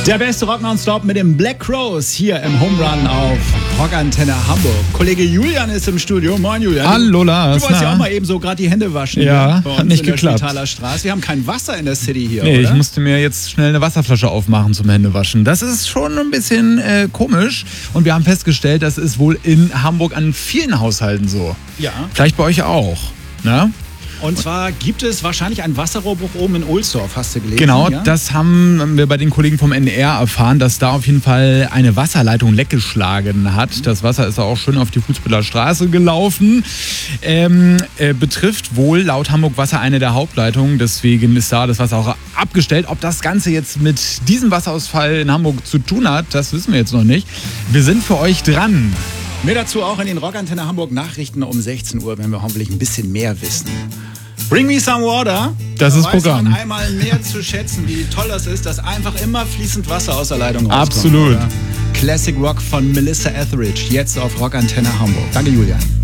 Der beste Rock Nonstop mit dem Black Crowes hier im Home Run auf Rockantenne Hamburg. Kollege Julian ist im Studio. Moin Julian. Hallo Lars. Du wolltest ja auch mal eben so gerade die Hände waschen. Ja, bei uns hat nicht in der geklappt. Spitaler Straße. Wir haben kein Wasser in der City hier, Nee, oder? ich musste mir jetzt schnell eine Wasserflasche aufmachen zum Händewaschen. Das ist schon ein bisschen komisch. Und wir haben festgestellt, das ist wohl in Hamburg an vielen Haushalten so. Ja. Vielleicht bei euch auch, ne? Und zwar gibt es wahrscheinlich einen Wasserrohrbruch oben in Ohlsdorf, hast du gelesen? Genau, ja? das haben wir bei den Kollegen vom NDR erfahren, dass da auf jeden Fall eine Wasserleitung leckgeschlagen hat. Das Wasser ist auch schön auf die Fußballer Straße gelaufen. Betrifft wohl laut Hamburg Wasser eine der Hauptleitungen. Deswegen ist da das Wasser auch abgestellt. Ob das Ganze jetzt mit diesem Wasserausfall in Hamburg zu tun hat, das wissen wir jetzt noch nicht. Wir sind für euch dran. Mehr dazu auch in den Rockantenne Hamburg Nachrichten um 16 Uhr, wenn wir hoffentlich ein bisschen mehr wissen. Bring me some water. Das ist weiß Programm. man einmal mehr zu schätzen, wie toll das ist, dass einfach immer fließend Wasser aus der Leitung rauskommt. Absolut. Oder? Classic Rock von Melissa Etheridge, jetzt auf Rockantenne Hamburg. Danke, Julian.